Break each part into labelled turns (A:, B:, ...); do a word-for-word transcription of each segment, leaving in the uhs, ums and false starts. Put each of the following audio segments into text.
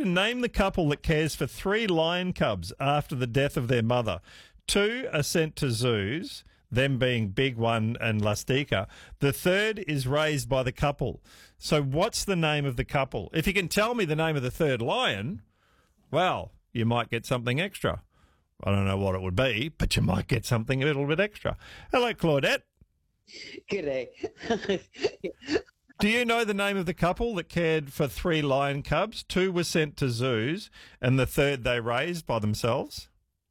A: Eden, name the couple that cares for three lion cubs after the death of their mother. Two are sent to zoos, them being Big One and Lustica. The third is raised by the couple. So what's the name of the couple? If you can tell me the name of the third lion, well, you might get something extra. I don't know what it would be, but you might get something a little bit extra. Hello, Claudette.
B: G'day.
A: Do you know the name of the couple that cared for three lion cubs? Two were sent to zoos, and the third they raised by themselves?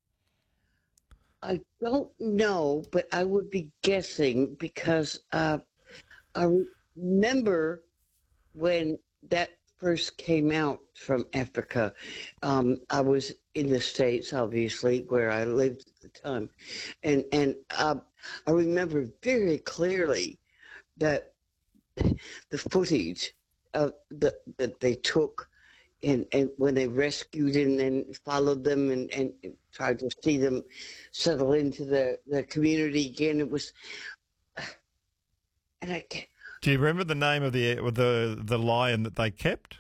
B: I don't know, but I would be guessing because uh, I remember when that first came out from Africa. Um, I was in the States, obviously, where I lived at the time. And, and uh, I remember very clearly that the footage of the, that they took and, and when they rescued and then followed them and, and tried to see them settle into the, the community again, it was, and I can't.
A: Do you remember the name of the the the lion that they kept?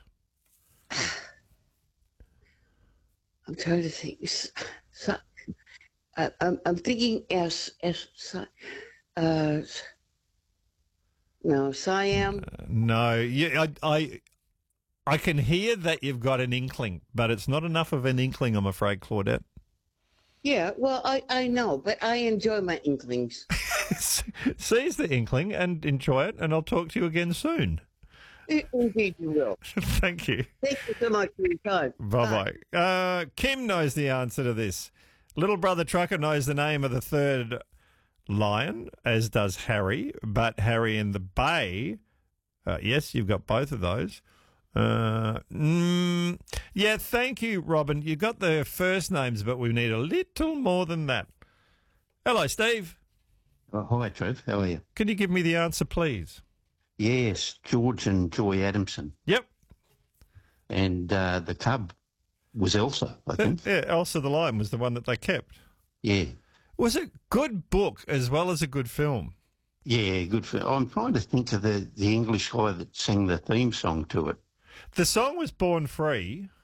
B: I'm trying to think. So, I, I'm I'm thinking S S. Uh, no, Siam.
A: Uh, no, you, I I I can hear that you've got an inkling, but it's not enough of an inkling, I'm afraid, Claudette.
B: Yeah, well, I, I know, but I enjoy my inklings.
A: Seize the inkling and enjoy it, and I'll talk to you again soon.
B: Indeed you will.
A: Thank you.
B: Thank you so much for your time.
A: Bye-bye. Uh, Kim knows the answer to this. Little brother Trucker knows the name of the third lion, as does Harry, but Harry in the Bay, uh, yes, you've got both of those. Uh, mm, yeah, thank you, Robin. You got the first names, but we need a little more than that. Hello, Steve.
C: Oh, hi, Trev. How are you?
A: Can you give me the answer, please?
C: Yes, George and Joy Adamson.
A: Yep.
C: And uh, the cub was Elsa, I think.
A: Yeah, Elsa the Lion was the one that they kept.
C: Yeah.
A: Was it good book as well as a good film?
C: Yeah, good. For, I'm trying to think of the, the English guy that sang the theme song to it.
A: The song was Born Free.